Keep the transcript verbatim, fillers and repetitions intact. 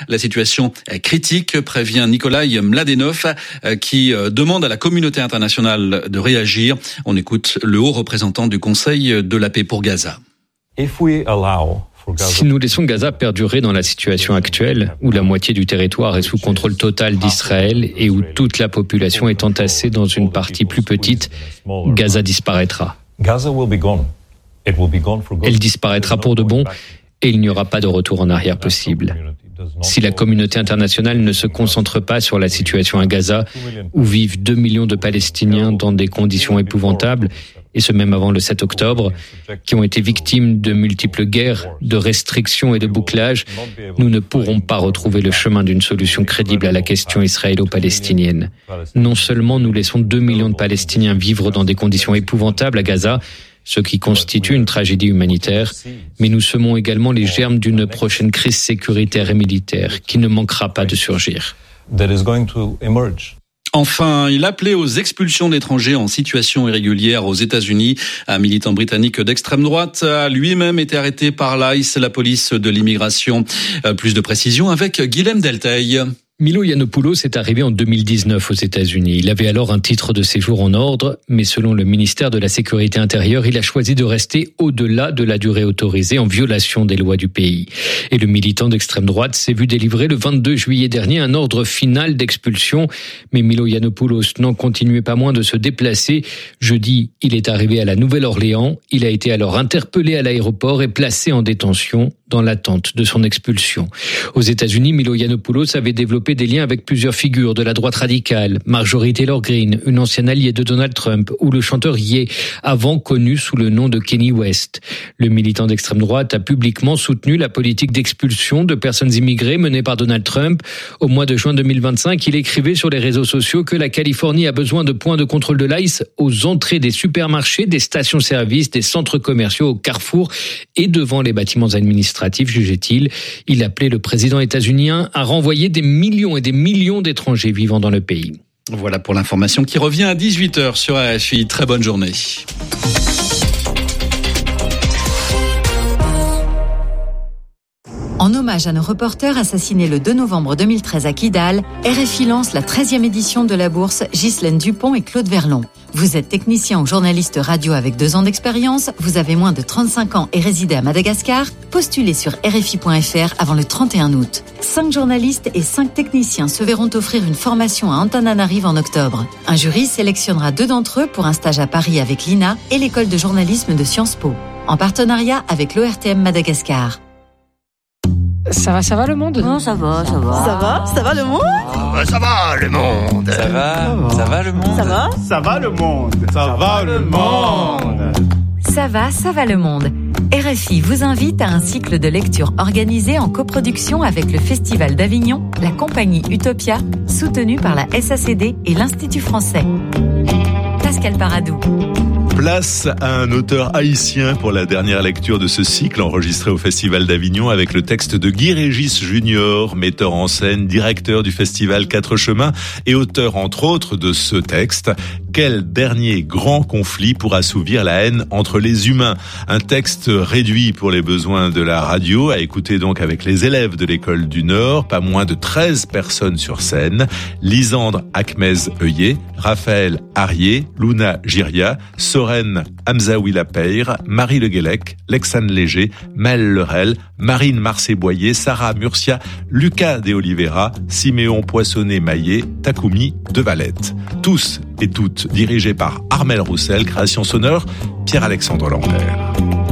La situation est critique, prévient Nikolai Mladenov, qui demande à la communauté internationale de réagir. On écoute le haut représentant du Conseil de la paix pour Gaza. If we allow Si nous laissons Gaza perdurer dans la situation actuelle, où la moitié du territoire est sous contrôle total d'Israël et où toute la population est entassée dans une partie plus petite, Gaza disparaîtra. Elle disparaîtra pour de bon et il n'y aura pas de retour en arrière possible. Si la communauté internationale ne se concentre pas sur la situation à Gaza, où vivent deux millions de Palestiniens dans des conditions épouvantables, et ce même avant le sept octobre, qui ont été victimes de multiples guerres, de restrictions et de bouclages, nous ne pourrons pas retrouver le chemin d'une solution crédible à la question israélo-palestinienne. Non seulement nous laissons deux millions de Palestiniens vivre dans des conditions épouvantables à Gaza, ce qui constitue une tragédie humanitaire, mais nous semons également les germes d'une prochaine crise sécuritaire et militaire qui ne manquera pas de surgir. Enfin, il appelait aux expulsions d'étrangers en situation irrégulière aux États-Unis. Un militant britannique d'extrême droite a lui-même été arrêté par l'I C E, la police de l'immigration. Plus de précisions avec Guilhem Delteil. Milo Yiannopoulos est arrivé en deux mille dix-neuf aux États-Unis. Il avait alors un titre de séjour en ordre, mais selon le ministère de la Sécurité intérieure, il a choisi de rester au-delà de la durée autorisée en violation des lois du pays. Et le militant d'extrême droite s'est vu délivrer le vingt-deux juillet dernier un ordre final d'expulsion. Mais Milo Yiannopoulos n'en continuait pas moins de se déplacer. Jeudi, il est arrivé à la Nouvelle-Orléans. Il a été alors interpellé à l'aéroport et placé en détention dans l'attente de son expulsion. Aux États-Unis, Milo Yiannopoulos avait développé des liens avec plusieurs figures de la droite radicale, Marjorie Taylor Greene, une ancienne alliée de Donald Trump, ou le chanteur Ye, avant connu sous le nom de Kanye West. Le militant d'extrême droite a publiquement soutenu la politique d'expulsion de personnes immigrées menée par Donald Trump. Au mois de juin deux mille vingt-cinq, il écrivait sur les réseaux sociaux que la Californie a besoin de points de contrôle de l'I C E aux entrées des supermarchés, des stations-service, des centres commerciaux, au Carrefour et devant les bâtiments administratifs, jugeait-il. Il appelait le président états-unien à renvoyer des millions et des millions d'étrangers vivant dans le pays. Voilà pour l'information qui revient à dix-huit heures sur R F I. Très bonne journée. En hommage à nos reporters assassinés le deux novembre deux mille treize à Kidal, R F I lance la treizième édition de la bourse Ghislaine Dupont et Claude Verlon. Vous êtes technicien ou journaliste radio avec deux ans d'expérience, vous avez moins de trente-cinq ans et résidez à Madagascar, postulez sur R F I point F R avant le trente et un août. Cinq journalistes et cinq techniciens se verront offrir une formation à Antananarive en octobre. Un jury sélectionnera deux d'entre eux pour un stage à Paris avec l'I N A et l'école de journalisme de Sciences Po, en partenariat avec l'O R T M Madagascar. Ça va, ça va le monde ? Non, ça va, ça va. Ça va, ça va le monde ? Ah, ça va le monde. Ça va, ça va le monde. Ça va, ça va le monde. Ça va le monde. Ça va, ça va le monde. R F I vous invite à un cycle de lecture organisé en coproduction avec le Festival d'Avignon, la compagnie Utopia, soutenue par la S A C D et l'Institut français. Pascal Paradou. Place à un auteur haïtien pour la dernière lecture de ce cycle enregistré au Festival d'Avignon avec le texte de Guy Régis Junior, metteur en scène, directeur du festival Quatre Chemins et auteur entre autres de ce texte. Quel dernier grand conflit pour assouvir la haine entre les humains ? Un texte réduit pour les besoins de la radio, à écouter donc avec les élèves de l'école du Nord, pas moins de treize personnes sur scène. Lisandre Akmez-Heuillet, Raphaël Arié, Luna Giria, Soren Hamzaoui-Lapeyre, Marie Le Guélec, Lexane Léger, Mel Lerel, Marine Marcé-Boyer, Sarah Murcia, Lucas De Oliveira, Siméon Poissonnet-Maillet, Takumi De Valette. Tous et toutes dirigés par Armel Roussel, création sonore Pierre-Alexandre Lambert.